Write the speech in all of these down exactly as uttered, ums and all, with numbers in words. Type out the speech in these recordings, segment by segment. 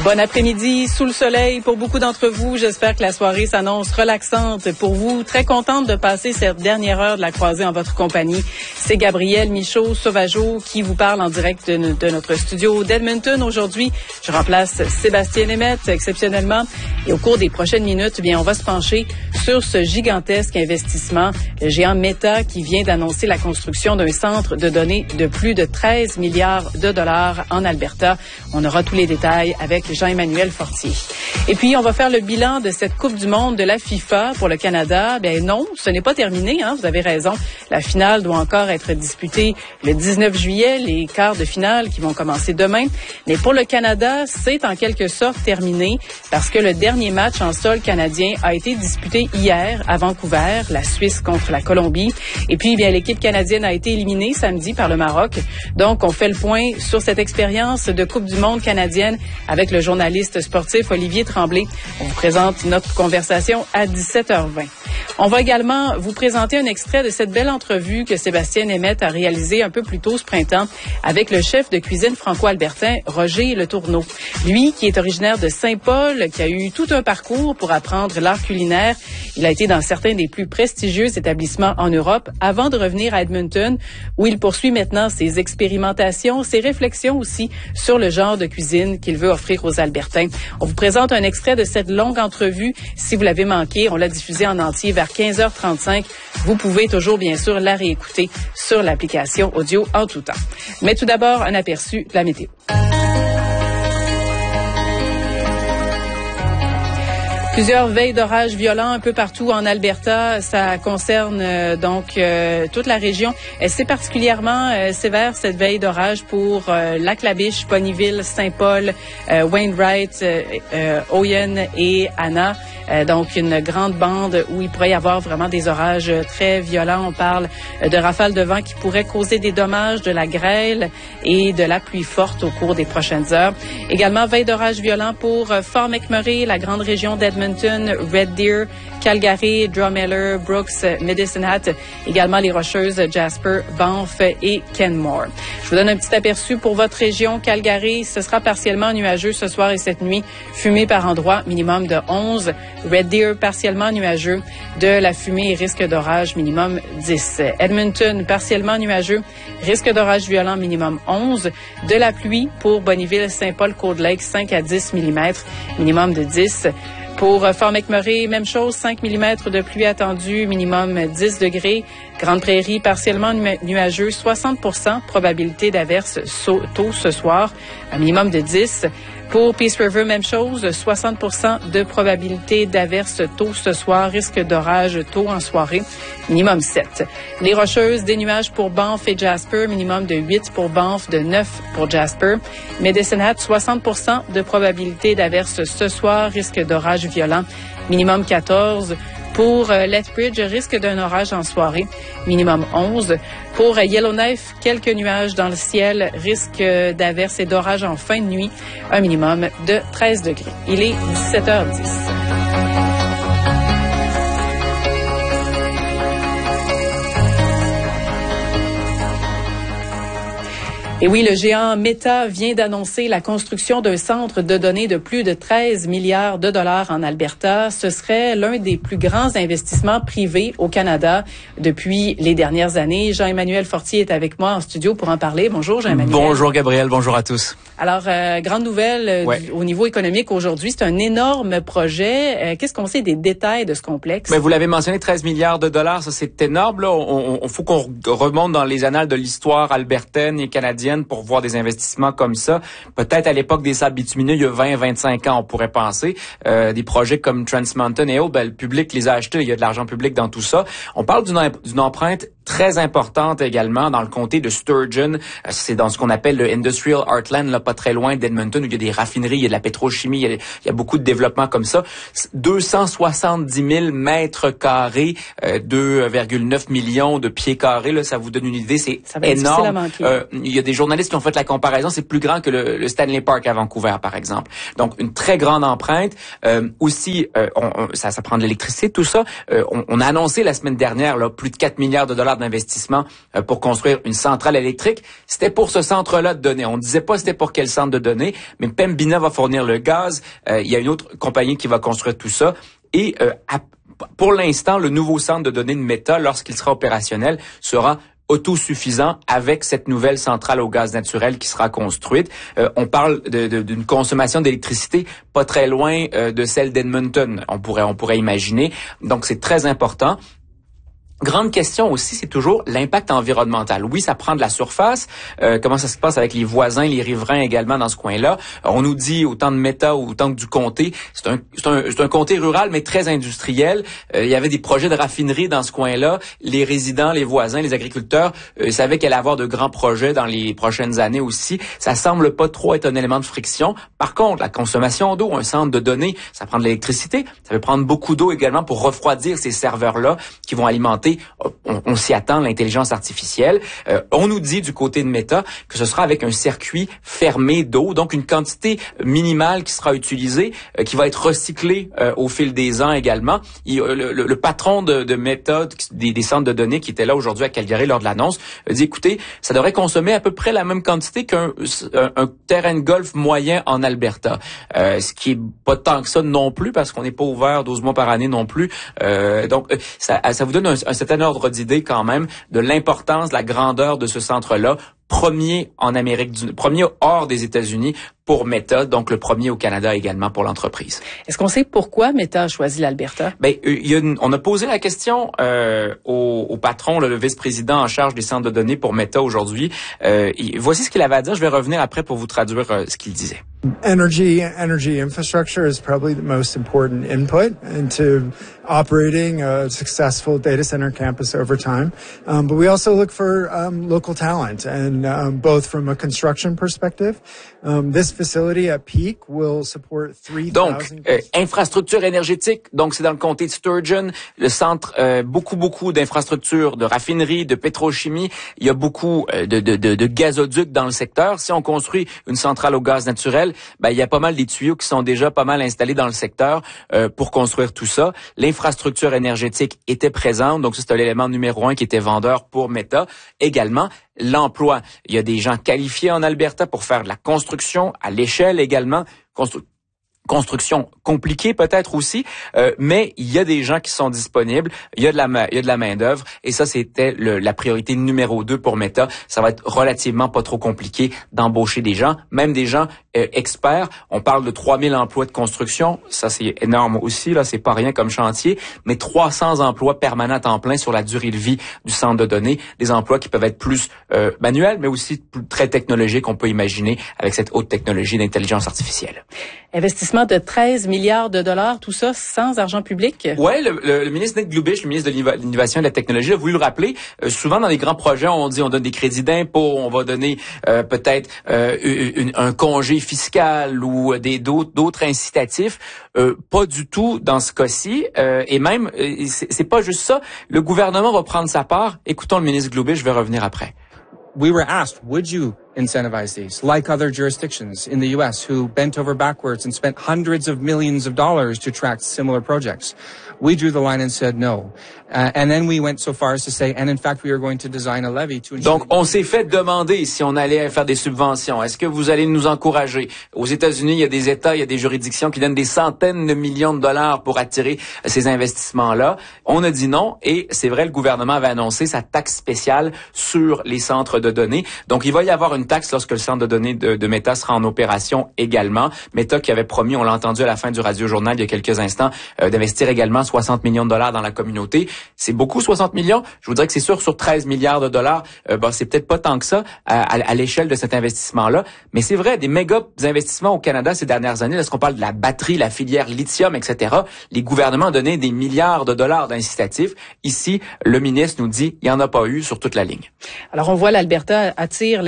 Bon après-midi, sous le soleil pour beaucoup d'entre vous. J'espère que la soirée s'annonce relaxante pour vous. Très contente de passer cette dernière heure de la croisée en votre compagnie. C'est Gabrielle Michaud-Sauvageau qui vous parle en direct de, de notre studio d'Edmonton. Aujourd'hui, je remplace Sébastien Nemeth exceptionnellement. Et au cours des prochaines minutes, eh bien, on va se pencher sur ce gigantesque investissement, le géant Meta qui vient d'annoncer la construction d'un centre de données de plus de treize milliards de dollars en Alberta. On aura tous les détails avec Jean-Emmanuel Fortier. Et puis, on va faire le bilan de cette Coupe du monde de la FIFA pour le Canada. Bien non, ce n'est pas terminé, hein, vous avez raison. La finale doit encore être disputée le dix-neuf juillet, les quarts de finale qui vont commencer demain. Mais pour le Canada, c'est en quelque sorte terminé parce que le dernier match en sol canadien a été disputé hier à Vancouver, la Suisse contre la Colombie. Et puis, bien, l'équipe canadienne a été éliminée samedi par le Maroc. Donc, on fait le point sur cette expérience de Coupe du monde canadienne avec le journaliste sportif Olivier Tremblay. On vous présente notre conversation à dix-sept heures vingt. On va également vous présenter un extrait de cette belle entrevue que Sébastien Nemeth a réalisée un peu plus tôt ce printemps avec le chef de cuisine franco-albertain Roger Letourneau. Lui, qui est originaire de Saint-Paul, qui a eu tout un parcours pour apprendre l'art culinaire. Il a été dans certains des plus prestigieux établissements en Europe avant de revenir à Edmonton, où il poursuit maintenant ses expérimentations, ses réflexions aussi sur le genre de cuisine qu'il veut offrir aux Albertains. On vous présente un extrait de cette longue entrevue. Si vous l'avez manqué, on l'a diffusée en entier vers quinze heures trente-cinq. Vous pouvez toujours, bien sûr, la réécouter sur l'application audio en tout temps. Mais tout d'abord, un aperçu de la météo. Plusieurs veilles d'orages violents un peu partout en Alberta. Ça concerne euh, donc euh, toute la région. Et c'est particulièrement euh, sévère cette veille d'orage pour euh, Lac-la-Biche, Ponyville, Saint-Paul, euh, Wainwright, euh, euh, Oyen et Anna. Euh, donc une grande bande où il pourrait y avoir vraiment des orages très violents. On parle euh, de rafales de vent qui pourraient causer des dommages, de la grêle et de la pluie forte au cours des prochaines heures. Également veille d'orages violents pour euh, Fort McMurray, la grande région d'Edmonton, Red Deer, Calgary, Drumheller, Brooks, Medicine Hat, également les Rocheuses, Jasper, Banff et Kenmore. Je vous donne un petit aperçu pour votre région. Calgary, ce sera partiellement nuageux ce soir et cette nuit, fumée par endroits, minimum de onze. Red Deer, partiellement nuageux, de la fumée et risque d'orage, minimum dix. Edmonton, partiellement nuageux, risque d'orage violent, minimum onze. De la pluie pour Bonnyville, Saint-Paul-Cold Lake, cinq à dix millimètres, minimum de dix. Pour Fort McMurray, même chose, cinq millimètres de pluie attendue, minimum dix degrés. Grande Prairie, partiellement nuageux, soixante pour cent probabilité d'averse tôt ce soir, un minimum de dix. Pour Peace River, même chose, soixante pour cent de probabilité d'averse tôt ce soir, risque d'orage tôt en soirée, minimum sept. Les Rocheuses, des nuages pour Banff et Jasper, minimum de huit pour Banff, de neuf pour Jasper. Medicine Hat, soixante pour cent de probabilité d'averse ce soir, risque d'orage violent, minimum quatorze. Pour euh, Lethbridge, risque d'un orage en soirée, minimum onze. Pour euh, Yellowknife, quelques nuages dans le ciel, risque euh, d'averse et d'orage en fin de nuit, un minimum de treize degrés. Il est dix-sept heures dix. Et oui, le géant Meta vient d'annoncer la construction d'un centre de données de plus de treize milliards de dollars en Alberta. Ce serait l'un des plus grands investissements privés au Canada depuis les dernières années. Jean-Emmanuel Fortier est avec moi en studio pour en parler. Bonjour Jean-Emmanuel. Bonjour Gabrielle, bonjour à tous. Alors, euh, grande nouvelle euh, ouais. du, au niveau économique aujourd'hui, c'est un énorme projet. Euh, qu'est-ce qu'on sait des détails de ce complexe? Mais vous l'avez mentionné, treize milliards de dollars, ça c'est énorme. Là, on, on faut qu'on remonte dans les annales de l'histoire albertaine et canadienne pour voir des investissements comme ça. Peut-être à l'époque des sables bitumineux, il y a vingt à vingt-cinq ans, on pourrait penser. Euh, des projets comme Trans Mountain et autres, ben, le public les a achetés, il y a de l'argent public dans tout ça. On parle d'une, d'une empreinte très importante également dans le comté de Sturgeon. C'est dans ce qu'on appelle le Industrial Heartland, là, pas très loin d'Edmonton, où il y a des raffineries, il y a de la pétrochimie, il y a, il y a beaucoup de développement comme ça. deux cent soixante-dix mille mètres carrés, euh, deux virgule neuf millions de pieds carrés, là, ça vous donne une idée, c'est énorme. Euh, il y a des journalistes qui ont fait la comparaison, c'est plus grand que le, le Stanley Park à Vancouver, par exemple. Donc, une très grande empreinte. Euh, aussi, euh, on, on, ça, ça prend de l'électricité, tout ça. Euh, on, on a annoncé la semaine dernière là, plus de quatre milliards de dollars dollars d'investissement euh, pour construire une centrale électrique. C'était pour ce centre-là de données. On ne disait pas c'était pour quel centre de données, mais Pembina va fournir le gaz. Euh, il y a une autre compagnie qui va construire tout ça. Et euh, à, pour l'instant, le nouveau centre de données de Meta, lorsqu'il sera opérationnel, sera autosuffisant avec cette nouvelle centrale au gaz naturel qui sera construite. Euh, on parle de, de, d'une consommation d'électricité pas très loin euh, de celle d'Edmonton. On pourrait, on pourrait imaginer. Donc, c'est très important. Grande question aussi, c'est toujours l'impact environnemental. Oui, ça prend de la surface. Euh, comment ça se passe avec les voisins, les riverains également dans ce coin-là? On nous dit autant de Meta ou autant que du comté. C'est un, c'est un, c'est un comté rural, mais très industriel. Euh, il y avait des projets de raffinerie dans ce coin-là. Les résidents, les voisins, les agriculteurs euh, savaient qu'il allait avoir de grands projets dans les prochaines années aussi. Ça semble pas trop être un élément de friction. Par contre, la consommation d'eau, un centre de données, ça prend de l'électricité. Ça peut prendre beaucoup d'eau également pour refroidir ces serveurs-là qui vont alimenter. On, on s'y attend, l'intelligence artificielle. Euh, on nous dit du côté de Meta que ce sera avec un circuit fermé d'eau, donc une quantité minimale qui sera utilisée, euh, qui va être recyclée euh, au fil des ans également. Il, euh, le, le, le patron de, de Meta, des, des centres de données qui était là aujourd'hui à Calgary lors de l'annonce, a dit, écoutez, ça devrait consommer à peu près la même quantité qu'un un, un terrain de golf moyen en Alberta. Euh, ce qui est pas tant que ça non plus, parce qu'on n'est pas ouvert douze mois par année non plus. Euh, donc, ça, ça vous donne un, un certain ordre d'idée quand même de l'importance, de la grandeur de ce centre-là. Premier en Amérique du premier hors des États-Unis pour Meta, donc le premier au Canada également pour l'entreprise. Est-ce qu'on sait pourquoi Meta a choisi l'Alberta? Ben, il y a une, on a posé la question euh, au, au patron, le, le vice-président en charge des centres de données pour Meta aujourd'hui. Euh, il, voici ce qu'il avait à dire. Je vais revenir après pour vous traduire euh, ce qu'il disait. Energy, energy infrastructure is probably the most important input into operating a successful data center campus over time. Um, but we also look for um, local talent, and um, both from a construction perspective. Um, this facility at Peak will support three thousand. Donc, euh, infrastructure énergétique. Donc, c'est dans le comté de Sturgeon, le centre, euh, beaucoup, beaucoup d'infrastructures, de raffinerie, de pétrochimie. Il y a beaucoup euh, de, de, de, de gazoducs dans le secteur. Si on construit une centrale au gaz naturel, ben, il y a pas mal des tuyaux qui sont déjà pas mal installés dans le secteur euh, pour construire tout ça. L'infrastructure énergétique était présente, donc c'est l'élément numéro un qui était vendeur pour Meta. Également, l'emploi. Il y a des gens qualifiés en Alberta pour faire de la construction à l'échelle également. Constru- Construction compliquée peut-être aussi, euh, mais il y a des gens qui sont disponibles, il y a de la il y a de la main d'œuvre et ça c'était le, la priorité numéro deux pour Meta. Ça va être relativement pas trop compliqué d'embaucher des gens, même des gens euh, experts. On parle de trois mille emplois de construction, ça c'est énorme aussi là, c'est pas rien comme chantier, mais trois cents emplois permanents à temps plein sur la durée de vie du centre de données, des emplois qui peuvent être plus euh, manuels, mais aussi plus, très technologiques, on peut imaginer avec cette haute technologie d'intelligence artificielle. Investissement de treize milliards de dollars, tout ça sans argent public? Ouais, le, le, le ministre Nick Glubish, le ministre de l'Innovation et de la Technologie, a voulu le rappeler. Euh, souvent, dans les grands projets, on dit on donne des crédits d'impôt, on va donner euh, peut-être euh, une, un congé fiscal ou des d'autres, d'autres incitatifs. Euh, pas du tout dans ce cas-ci. Euh, et même, euh, c'est, c'est pas juste ça. Le gouvernement va prendre sa part. Écoutons le ministre Glubish, je vais revenir après. We were asked, would you incentivize these, like other jurisdictions in the U S who bent over backwards and spent hundreds of millions of dollars to track similar projects? We drew the line and said no. Uh, and then we went so far as to say, and in fact, we are going to design a levy to ensure... Donc, on s'est fait demander si on allait faire des subventions. Est-ce que vous allez nous encourager? Aux États-Unis, il y a des États, il y a des juridictions qui donnent des centaines de millions de dollars pour attirer ces investissements-là. On a dit non et c'est vrai, le gouvernement avait annoncé sa taxe spéciale sur les centres de données. Donc, il va y avoir une taxe lorsque le centre de données de, de Meta sera en opération également. Meta qui avait promis, on l'a entendu à la fin du Radio-Journal il y a quelques instants, euh, d'investir également soixante millions de dollars dans la communauté. C'est beaucoup, soixante millions. Je vous dirais que c'est sûr, sur treize milliards de dollars, euh, ben, c'est peut-être pas tant que ça à, à, à l'échelle de cet investissement-là. Mais c'est vrai, des méga investissements au Canada ces dernières années, lorsqu'on parle de la batterie, la filière lithium, et cetera, les gouvernements ont donné des milliards de dollars d'incitatifs. Ici, le ministre nous dit, il n'y en a pas eu sur toute la ligne. Alors, on voit l'Alberta attire l'industrie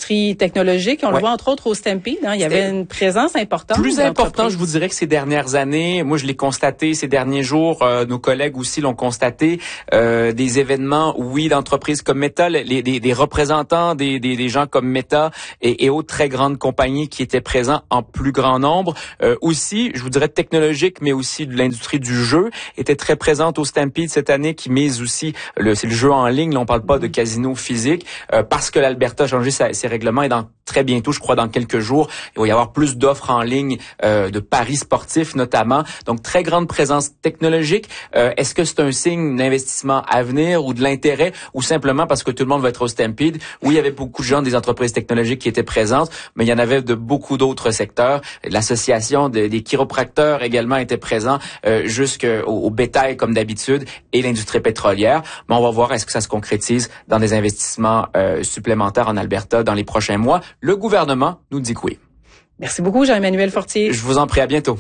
l'industrie technologique. On ouais. le voit entre autres au Stampede. Hein, il y avait une présence importante. Plus important, je vous dirais que ces dernières années, moi je l'ai constaté ces derniers jours, euh, nos collègues aussi l'ont constaté, euh, des événements, oui, d'entreprises comme Meta, les, des, des représentants des, des, des gens comme Meta et, et autres très grandes compagnies qui étaient présents en plus grand nombre. Euh, aussi, je vous dirais technologique, mais aussi de l'industrie du jeu, était très présente au Stampede cette année, qui mise aussi, le, c'est le jeu en ligne, là on parle pas de casino physique, euh, parce que l'Alberta a changé sa, ses règlements et dans très bientôt, je crois dans quelques jours, il va y avoir plus d'offres en ligne, euh, de paris sportifs notamment. Donc, très grande présence technologique. Euh, est-ce que c'est un signe d'investissement à venir ou de l'intérêt ou simplement parce que tout le monde va être au Stampede? Oui, il y avait beaucoup de gens des entreprises technologiques qui étaient présentes, mais il y en avait de beaucoup d'autres secteurs. L'association de, des chiropracteurs également était présent, euh, jusqu'au au bétail comme d'habitude et l'industrie pétrolière. Mais on va voir est-ce que ça se concrétise dans des investissements euh, supplémentaires en Alberta dans les prochains mois. Le gouvernement nous dit que oui. Merci beaucoup, Jean-Emmanuel Fortier. Je vous en prie, à bientôt.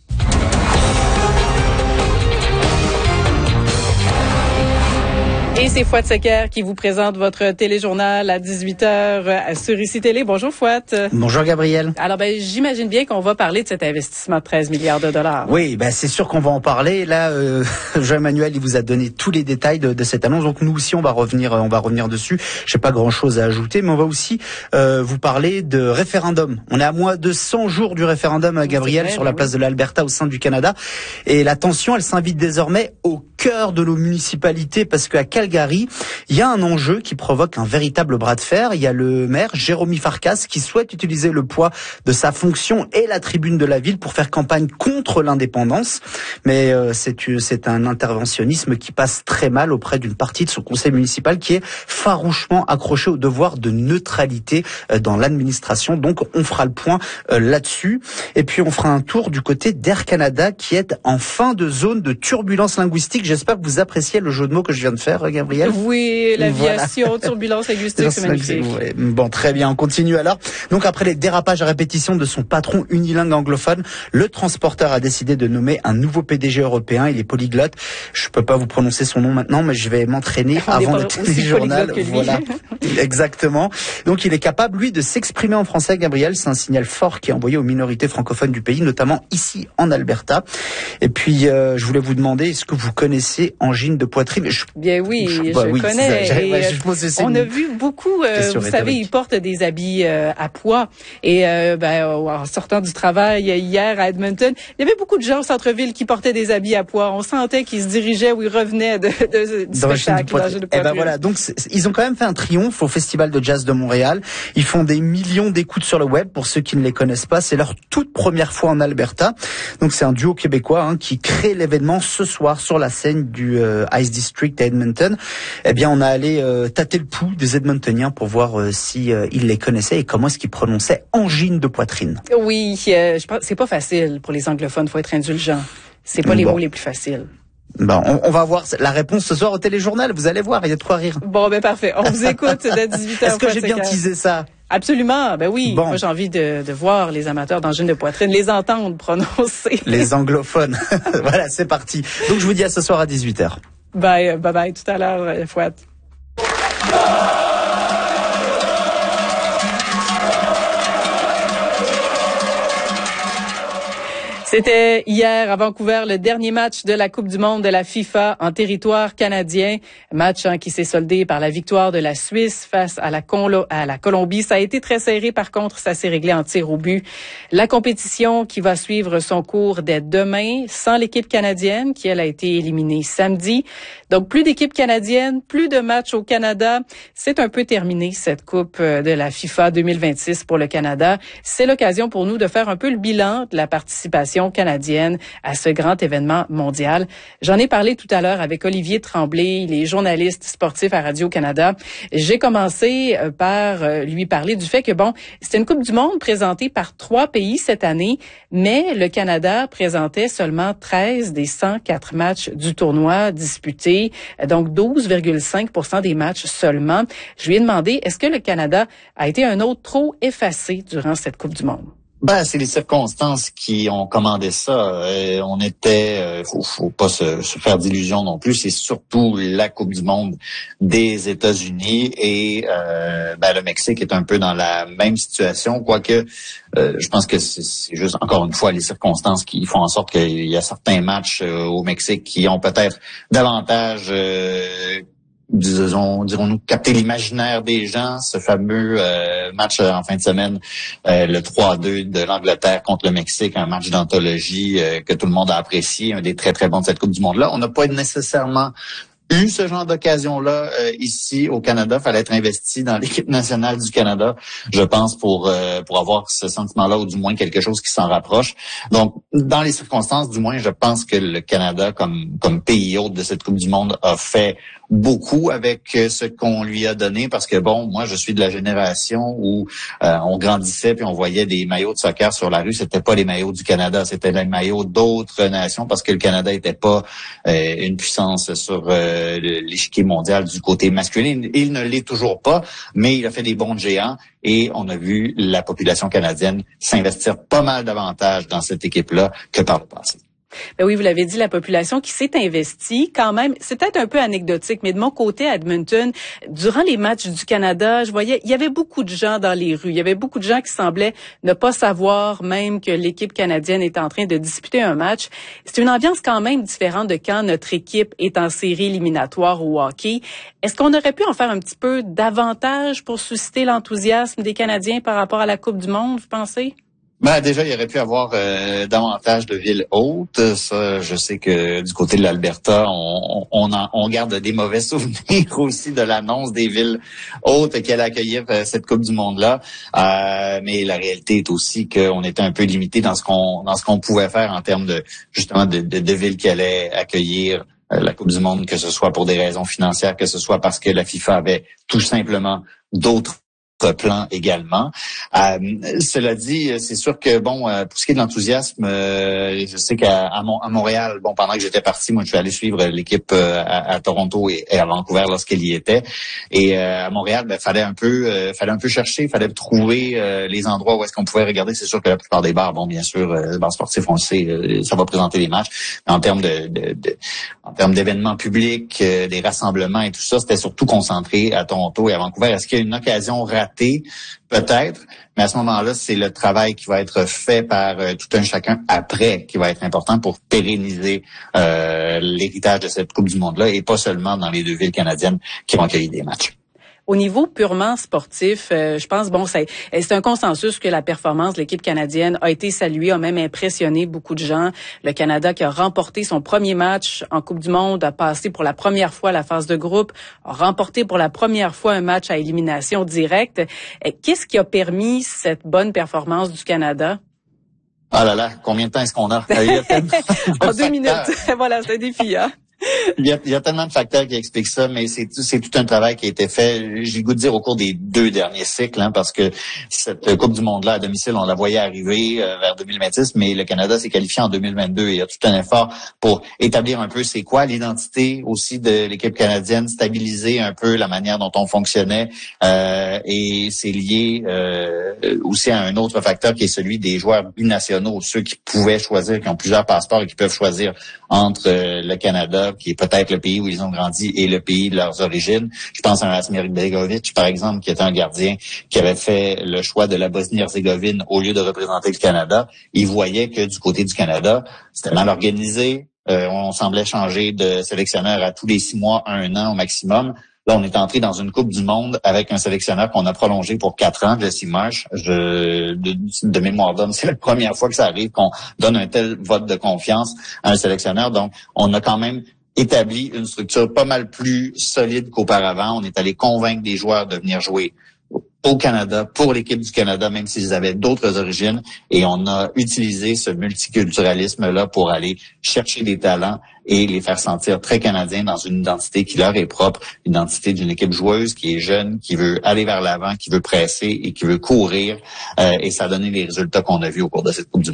Et c'est Fouad Secker qui vous présente votre téléjournal à dix-huit heures sur Ici Télé. Bonjour Fouad. Bonjour Gabriel. Alors ben j'imagine bien qu'on va parler de cet investissement de treize milliards de dollars. Oui, ben c'est sûr qu'on va en parler. Là, euh, Jean-Emmanuel, il vous a donné tous les détails de, de cette annonce. Donc nous aussi, on va revenir, on va revenir dessus. J'ai pas grand-chose à ajouter, mais on va aussi euh, vous parler de référendum. On est à moins de cent jours du référendum, Gabriel, vrai, sur la oui. place de l'Alberta au sein du Canada. Et la tension, elle s'invite désormais au cœur de nos municipalités parce qu'à Calgary, il y a un enjeu qui provoque un véritable bras de fer. Il y a le maire, Jérémy Farkas, qui souhaite utiliser le poids de sa fonction et la tribune de la ville pour faire campagne contre l'indépendance. Mais euh, c'est, c'est un interventionnisme qui passe très mal auprès d'une partie de son conseil municipal qui est farouchement accroché au devoir de neutralité euh, dans l'administration. Donc on fera le point euh, là-dessus. Et puis on fera un tour du côté d'Air Canada qui est en fin de zone de turbulence linguistique. J'espère que vous appréciez le jeu de mots que je viens de faire, Gabriel. Oui, l'aviation, voilà. Turbulence linguistique, c'est magnifique. Ouais. Bon, très bien, on continue alors. Donc après les dérapages à répétition de son patron unilingue anglophone, le transporteur a décidé de nommer un nouveau P D G européen. Il est polyglotte. Je peux pas vous prononcer son nom maintenant, mais je vais m'entraîner on avant le téléjournal. Voilà, exactement. Donc il est capable, lui, de s'exprimer en français, Gabriel. C'est un signal fort qui est envoyé aux minorités francophones du pays, notamment ici en Alberta. Et puis, euh, je voulais vous demander, est-ce que vous connaissez angine de poitrine? Je... Bien oui, je, bah, je oui, connais. Ça, et, ouais, je on a vu beaucoup, euh, vous savez, ils portent des habits euh, à poids. Et euh, ben, en sortant du travail hier à Edmonton, il y avait beaucoup de gens au centre-ville qui portaient des habits à poids. On sentait qu'ils se dirigeaient ou ils revenaient de, de, du spectacle. De et ben voilà, donc ils ont quand même fait un triomphe au Festival de Jazz de Montréal. Ils font des millions d'écoutes sur le web. Pour ceux qui ne les connaissent pas, c'est leur toute première fois en Alberta. Donc c'est un duo québécois hein, qui crée l'événement ce soir sur la scène du euh, Ice District à Edmonton. Eh bien, on a allé euh, tâter le pouls des Edmontoniens pour voir euh, si euh, ils les connaissaient et comment est-ce qu'ils prononçaient angine de poitrine. Oui, euh, je pense c'est pas facile pour les anglophones, faut être indulgent. C'est pas les bon. mots les plus faciles. Bon, on, on va voir la réponse ce soir au téléjournal. Vous allez voir, il y a de quoi rire. Bon, ben parfait. On vous écoute dès dix-huit heures. Est-ce que j'ai bien teasé ça? Absolument, ben oui. Bon. Moi, j'ai envie de, de voir les amateurs d'angine de poitrine, les entendre prononcer. Les anglophones. Voilà, c'est parti. Donc, je vous dis à ce soir à dix-huit heures. Bye, bye bye, tout à l'heure, Fouad. C'était hier à Vancouver le dernier match de la Coupe du monde de la FIFA en territoire canadien. Match hein, qui s'est soldé par la victoire de la Suisse face à la, Colo- à la Colombie. Ça a été très serré, par contre, ça s'est réglé en tir au but. La compétition qui va suivre son cours dès demain, sans l'équipe canadienne qui, elle, a été éliminée samedi. Donc, plus d'équipe canadienne, plus de matchs au Canada. C'est un peu terminé, cette Coupe de la FIFA deux mille vingt-six pour le Canada. C'est l'occasion pour nous de faire un peu le bilan de la participation canadienne à ce grand événement mondial. J'en ai parlé tout à l'heure avec Olivier Tremblay, il est journaliste sportif à Radio-Canada. J'ai commencé par lui parler du fait que, bon, c'était une Coupe du monde présentée par trois pays cette année, mais le Canada présentait seulement treize des cent quatre matchs du tournoi disputés, donc douze virgule cinq pour cent des matchs seulement. Je lui ai demandé, est-ce que le Canada a été un autre trop effacé durant cette Coupe du monde? Ben, c'est les circonstances qui ont commandé ça. Euh, on était, euh, faut, faut pas se, se faire d'illusions non plus. C'est surtout la Coupe du Monde des États-Unis et euh, ben, le Mexique est un peu dans la même situation, quoique euh, je pense que c'est, c'est juste encore une fois les circonstances qui font en sorte qu'il y a certains matchs euh, au Mexique qui ont peut-être davantage euh, disons, dirons-nous, capter l'imaginaire des gens, ce fameux euh, match euh, en fin de semaine, euh, le trois à deux de l'Angleterre contre le Mexique, un match d'anthologie euh, que tout le monde a apprécié, un des très très bons de cette Coupe du Monde-là. On n'a pas nécessairement eu ce genre d'occasion-là euh, ici au Canada. Fallait être investi dans l'équipe nationale du Canada, je pense, pour euh, pour avoir ce sentiment-là, ou du moins quelque chose qui s'en rapproche. Donc, dans les circonstances, du moins, je pense que le Canada, comme comme pays hôte de cette Coupe du Monde, a fait beaucoup avec ce qu'on lui a donné, parce que bon, moi je suis de la génération où euh, on grandissait puis on voyait des maillots de soccer sur la rue. C'était pas les maillots du Canada, c'était les maillots d'autres nations, parce que le Canada était pas euh, une puissance sur euh, l'échiquier mondial du côté masculin. Il ne l'est toujours pas, mais il a fait des bons géants et on a vu la population canadienne s'investir pas mal davantage dans cette équipe-là que par le passé. Ben oui, vous l'avez dit, la population qui s'est investie quand même. C'est peut-être un peu anecdotique, mais de mon côté, à Edmonton, durant les matchs du Canada, je voyais, il y avait beaucoup de gens dans les rues. Il y avait beaucoup de gens qui semblaient ne pas savoir même que l'équipe canadienne est en train de disputer un match. C'est une ambiance quand même différente de quand notre équipe est en série éliminatoire au hockey. Est-ce qu'on aurait pu en faire un petit peu davantage pour susciter l'enthousiasme des Canadiens par rapport à la Coupe du Monde, vous pensez? Ben déjà, il aurait pu avoir euh, davantage de villes hautes. Ça, je sais que du côté de l'Alberta, on, on, en, on garde des mauvais souvenirs aussi de l'annonce des villes hautes qui allaient accueillir euh, cette Coupe du Monde-là. Euh, mais la réalité est aussi qu'on était un peu limité dans ce qu'on dans ce qu'on pouvait faire en termes de justement de, de, de villes qui allaient accueillir euh, la Coupe du Monde, que ce soit pour des raisons financières, que ce soit parce que la FIFA avait tout simplement d'autres plan également. Euh, cela dit, c'est sûr que bon, euh, pour ce qui est de l'enthousiasme, euh, je sais qu'à à, Mon- à Montréal, bon, pendant que j'étais parti, moi, je suis allé suivre l'équipe euh, à, à Toronto et, et à Vancouver lorsqu'elle y était. Et euh, à Montréal, ben, fallait un peu, euh, fallait un peu chercher, fallait trouver euh, les endroits où est-ce qu'on pouvait regarder. C'est sûr que la plupart des bars, bon, bien sûr, euh, les bars sportifs, on le sait, euh, ça va présenter les matchs. Mais en termes de, de, de en termes d'événements publics, euh, des rassemblements et tout ça, c'était surtout concentré à Toronto et à Vancouver. Est-ce qu'il y a une occasion ratée? Peut-être, mais à ce moment-là, c'est le travail qui va être fait par euh, tout un chacun après qui va être important pour pérenniser euh, l'héritage de cette Coupe du Monde-là, et pas seulement dans les deux villes canadiennes qui vont accueillir des matchs. Au niveau purement sportif, euh, je pense, bon, c'est, c'est un consensus que la performance de l'équipe canadienne a été saluée, a même impressionné beaucoup de gens. Le Canada qui a remporté son premier match en Coupe du Monde, a passé pour la première fois la phase de groupe, a remporté pour la première fois un match à élimination directe. Qu'est-ce qui a permis cette bonne performance du Canada? Ah là là, combien de temps est-ce qu'on a? Il y a tellement de en deux minutes. Voilà, c'est un défi, hein? Il y, a, il y a tellement de facteurs qui expliquent ça, mais c'est, c'est tout un travail qui a été fait, j'ai le goût de dire, au cours des deux derniers cycles, hein, parce que cette Coupe du Monde-là à domicile, on la voyait arriver euh, vers deux mille vingt-six, mais le Canada s'est qualifié en deux mille vingt-deux et il y a tout un effort pour établir un peu c'est quoi l'identité aussi de l'équipe canadienne, stabiliser un peu la manière dont on fonctionnait, euh, et c'est lié euh, aussi à un autre facteur qui est celui des joueurs binationaux, ceux qui pouvaient choisir, qui ont plusieurs passeports et qui peuvent choisir entre euh, le Canada, qui est peut-être le pays où ils ont grandi, et le pays de leurs origines. Je pense à un Asmir Begovic, par exemple, qui était un gardien qui avait fait le choix de la Bosnie-Herzégovine au lieu de représenter le Canada. Il voyait que du côté du Canada, c'était mal organisé. Euh, on semblait changer de sélectionneur à tous les six mois, un an au maximum. Là, on est entré dans une Coupe du Monde avec un sélectionneur qu'on a prolongé pour quatre ans, Jesse Marsh. Je, de, de mémoire d'homme, c'est la première fois que ça arrive qu'on donne un tel vote de confiance à un sélectionneur. Donc, on a quand même établi une structure pas mal plus solide qu'auparavant. On est allé convaincre des joueurs de venir jouer au Canada, pour l'équipe du Canada, même s'ils avaient d'autres origines. Et on a utilisé ce multiculturalisme-là pour aller chercher des talents et les faire sentir très canadiens dans une identité qui leur est propre, une identité d'une équipe joueuse qui est jeune, qui veut aller vers l'avant, qui veut presser et qui veut courir. Euh, et ça a donné les résultats qu'on a vus au cours de cette Coupe du Monde.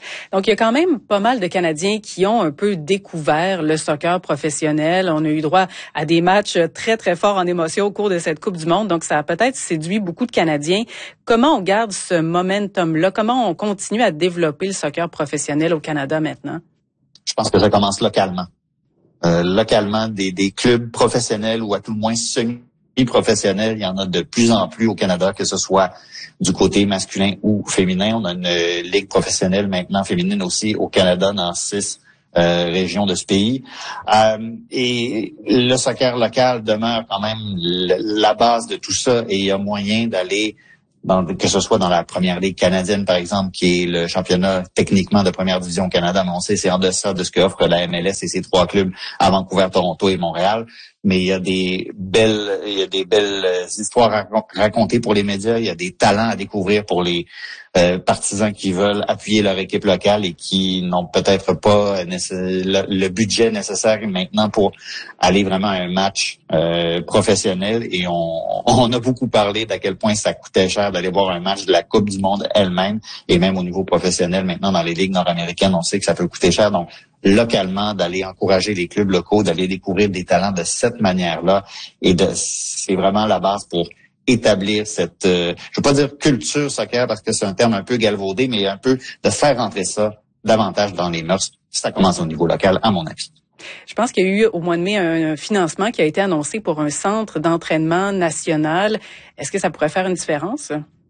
Donc, il y a quand même pas mal de Canadiens qui ont un peu découvert le soccer professionnel. On a eu droit à des matchs très, très forts en émotion au cours de cette Coupe du Monde. Donc, ça a peut-être séduit beaucoup de Canadiens. Comment on garde ce momentum-là? Comment on continue à développer le soccer professionnel au Canada maintenant? Je pense que ça commence localement. Euh, localement, des, des clubs professionnels ou à tout le moins semi-professionnels, il y en a de plus en plus au Canada, que ce soit du côté masculin ou féminin. On a une euh, ligue professionnelle maintenant féminine aussi au Canada dans six euh, régions de ce pays. Euh, et le soccer local demeure quand même le, la base de tout ça, et il y a moyen d'aller Dans, que ce soit dans la première ligue canadienne, par exemple, qui est le championnat techniquement de première division au Canada, mais on sait c'est en deçà de ce qu'offre la M L S et ses trois clubs à Vancouver, Toronto et Montréal. Mais il y a des belles, il y a des belles histoires à raconter pour les médias. Il y a des talents à découvrir pour les euh, partisans qui veulent appuyer leur équipe locale et qui n'ont peut-être pas le, le budget nécessaire maintenant pour aller vraiment à un match euh, professionnel. Et on, on a beaucoup parlé d'à quel point ça coûtait cher d'aller voir un match de la Coupe du Monde elle-même, et même au niveau professionnel maintenant dans les ligues nord-américaines, on sait que ça peut coûter cher. Donc localement, d'aller encourager les clubs locaux, d'aller découvrir des talents de cette manière-là, et de c'est vraiment la base pour établir cette, euh, je veux pas dire culture soccer parce que c'est un terme un peu galvaudé, mais un peu de faire rentrer ça davantage dans les mœurs. Ça commence au niveau local, à mon avis. Je pense qu'il y a eu au mois de mai un financement qui a été annoncé pour un centre d'entraînement national. Est-ce que ça pourrait faire une différence?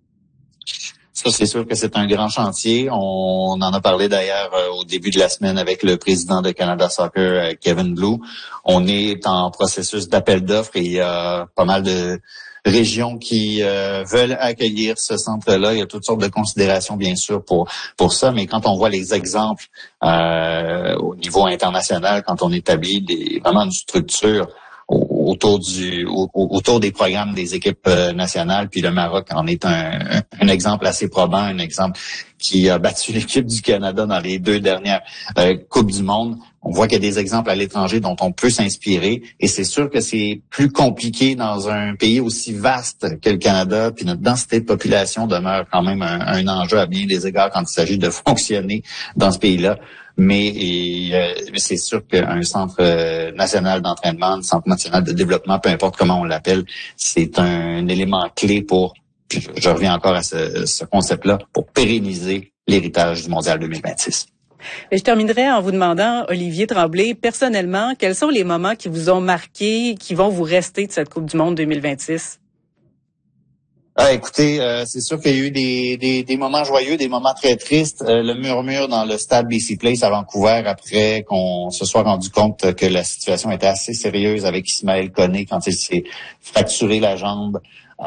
Ça, c'est sûr que c'est un grand chantier. On en a parlé d'ailleurs euh, au début de la semaine avec le président de Canada Soccer, euh, Kevin Blue. On est en processus d'appel d'offres et il y a pas mal de régions qui euh, veulent accueillir ce centre-là. Il y a toutes sortes de considérations, bien sûr, pour pour ça. Mais quand on voit les exemples euh, au niveau international, quand on établit des, vraiment une structure autour du autour des programmes des équipes nationales, puis le Maroc en est un, un exemple assez probant, un exemple qui a battu l'équipe du Canada dans les deux dernières euh, Coupes du Monde. On voit qu'il y a des exemples à l'étranger dont on peut s'inspirer, et c'est sûr que c'est plus compliqué dans un pays aussi vaste que le Canada, puis notre densité de population demeure quand même un, un enjeu à bien des égards quand il s'agit de fonctionner dans ce pays-là. Mais et, euh, c'est sûr qu'un centre euh, national d'entraînement, un centre national de développement, peu importe comment on l'appelle, c'est un, un élément clé pour, puis je, je reviens encore à ce, ce concept-là, pour pérenniser l'héritage du Mondial deux mille vingt-six. Je terminerai en vous demandant, Olivier Tremblay, personnellement, quels sont les moments qui vous ont marqué, qui vont vous rester de cette Coupe du Monde deux mille vingt-six? Ah, écoutez, euh, c'est sûr qu'il y a eu des, des, des moments joyeux, des moments très tristes. Euh, le murmure dans le stade B C Place à Vancouver après qu'on se soit rendu compte que la situation était assez sérieuse avec Ismaël Koné quand il s'est fracturé la jambe.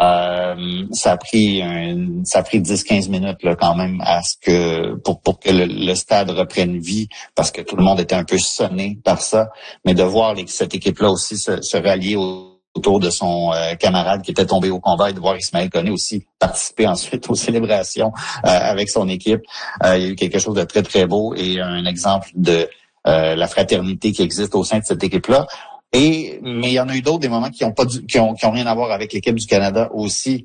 Euh, ça a pris un, ça a pris dix quinze minutes là, quand même à ce que pour pour que le, le stade reprenne vie, parce que tout le monde était un peu sonné par ça. Mais de voir les, cette équipe-là aussi se, se rallier au autour de son euh, camarade qui était tombé au combat, et de voir Ismaël Koné aussi participer ensuite aux célébrations euh, avec son équipe. Euh, il y a eu quelque chose de très, très beau et un exemple de euh, la fraternité qui existe au sein de cette équipe-là. Et mais il y en a eu d'autres, des moments qui ont pas du, qui ont, qui ont rien à voir avec l'équipe du Canada aussi.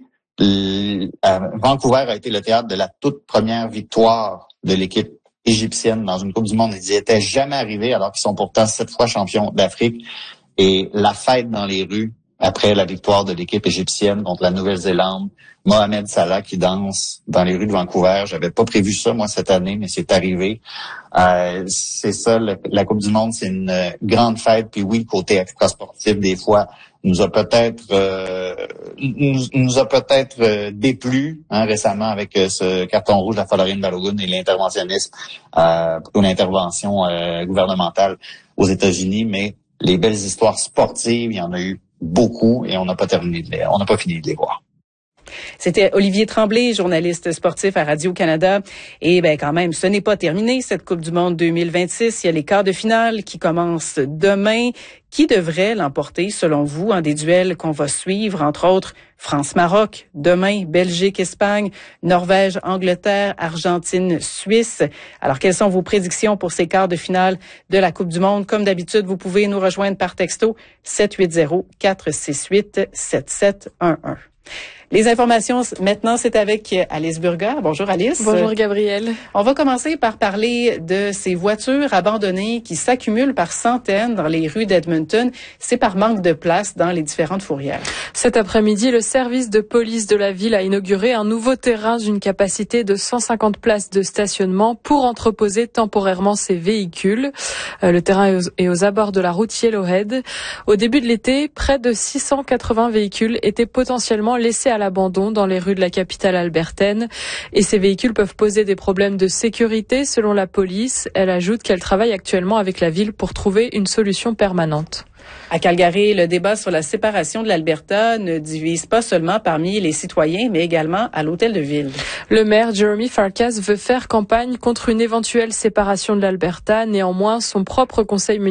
L- euh, Vancouver a été le théâtre de la toute première victoire de l'équipe égyptienne dans une Coupe du Monde. Ils n'y étaient jamais arrivés alors qu'ils sont pourtant sept fois champions d'Afrique. Et la fête dans les rues après la victoire de l'équipe égyptienne contre la Nouvelle-Zélande, Mohamed Salah qui danse dans les rues de Vancouver. J'avais pas prévu ça, moi, cette année, mais c'est arrivé. Euh, c'est ça, le, la Coupe du Monde, c'est une euh, grande fête. Puis oui, le côté extra-sportif, des fois, nous a peut-être euh, nous, nous a peut-être euh, déplu hein, récemment avec euh, ce carton rouge à Folarin Balogun et l'interventionnisme, euh, pour l'intervention euh, gouvernementale aux États-Unis, mais les belles histoires sportives, il y en a eu beaucoup et on n'a pas terminé de les, on n'a pas fini de les voir. C'était Olivier Tremblay, journaliste sportif à Radio-Canada. Et ben quand même, ce n'est pas terminé, cette Coupe du Monde deux mille vingt-six. Il y a les quarts de finale qui commencent demain. Qui devrait l'emporter, selon vous, en des duels qu'on va suivre, entre autres France-Maroc, demain, Belgique-Espagne, Norvège-Angleterre, Argentine-Suisse. Alors, quelles sont vos prédictions pour ces quarts de finale de la Coupe du Monde? Comme d'habitude, vous pouvez nous rejoindre par texto sept huit zéro, quatre six huit, sept sept un un. Les informations, maintenant, c'est avec Alice Burger. Bonjour Alice. Bonjour Gabrielle. On va commencer par parler de ces voitures abandonnées qui s'accumulent par centaines dans les rues d'Edmonton. C'est par manque de place dans les différentes fourrières. Cet après-midi, le service de police de la ville a inauguré un nouveau terrain d'une capacité de cent cinquante places de stationnement pour entreposer temporairement ces véhicules. Le terrain est aux, est aux abords de la route Yellowhead. Au début de l'été, près de six cent quatre-vingts véhicules étaient potentiellement laissés à l'abandon dans les rues de la capitale albertaine. Et ces véhicules peuvent poser des problèmes de sécurité selon la police. Elle ajoute qu'elle travaille actuellement avec la ville pour trouver une solution permanente. À Calgary, le débat sur la séparation de l'Alberta ne divise pas seulement parmi les citoyens, mais également à l'hôtel de ville. Le maire Jeremy Farkas veut faire campagne contre une éventuelle séparation de l'Alberta. Néanmoins, son propre conseil municipal